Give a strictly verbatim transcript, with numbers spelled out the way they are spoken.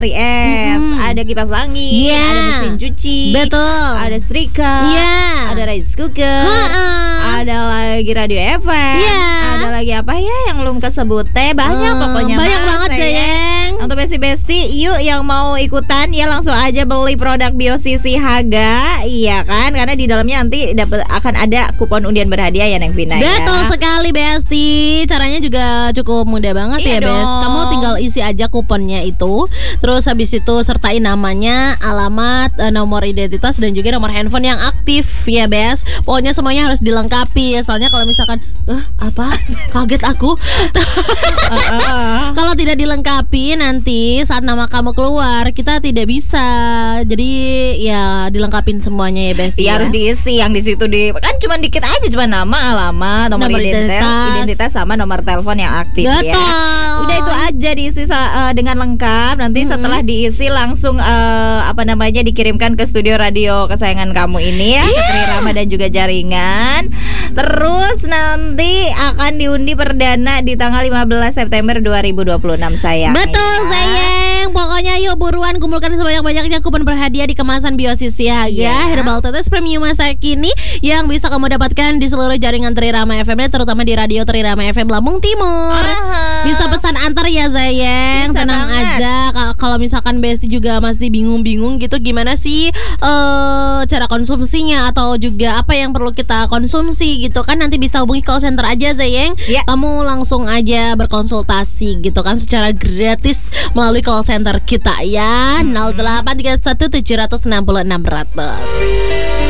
es, mm-hmm. ada kipas angin, yeah. ada mesin cuci, betul, ada setrika, yeah. ada rice cooker, Ha-ha. ada lagi radio F M, yeah. ada lagi apa ya yang belum kesebut teh, banyak uh, pokoknya banyak banget deh yang. Untuk besti-besti, yuk yang mau ikutan ya langsung aja beli produk Biosisi Haga, iya kan? Karena di dalamnya nanti dapat akan ada kupon undian berhadiah ya Neng Vina. Betul ya. sekali Besti, caranya juga cukup mudah banget iya ya Bes. Kamu tinggal isi aja kuponnya itu. Terus habis itu sertai namanya, alamat, nomor identitas dan juga nomor handphone yang aktif ya Bes. Pokoknya semuanya harus dilengkapi ya. Soalnya kalau misalkan eh apa? Kaget aku. Kalau tidak dilengkapi nanti saat nama kamu keluar kita tidak bisa. Jadi ya dilengkapin semuanya ya Bes. Iya ya. Harus diisi yang di situ di kan cuma dikit aja, cuma nama, alamat, nomor, nomor identitas, identitas, identitas sama nomor telepon yang aktif. Betul. Ya. Udah itu aja diisi uh, dengan lengkap. Nanti mm-hmm. setelah diisi langsung uh, apa namanya dikirimkan ke studio radio kesayangan kamu ini ya, yeah. ke Trirama dan juga jaringan. Terus nanti akan diundi perdana di tanggal lima belas September dua ribu dua puluh enam sayang. Betul ya. Sayang. Pokoknya yuk buruan kumpulkan sebanyak-banyaknya kupon berhadiah di kemasan Biosisi Haga, yeah. herbal tetes premium masa kini yang bisa kamu dapatkan di seluruh jaringan Trirama F M, terutama di radio Trirama F M Lampung Timur. Aha. Bisa pesan antar ya sayang. Bisa tenang banget. Aja. Kalau misalkan Besti juga masih bingung-bingung gitu gimana sih uh, cara konsumsinya atau juga apa yang perlu kita konsumsi gitu kan, nanti bisa hubungi call center aja sayang. Yeah. Kamu langsung aja berkonsultasi gitu kan secara gratis melalui call center kita ya. hmm. nol delapan tiga satu tujuh enam enam enam nol nol.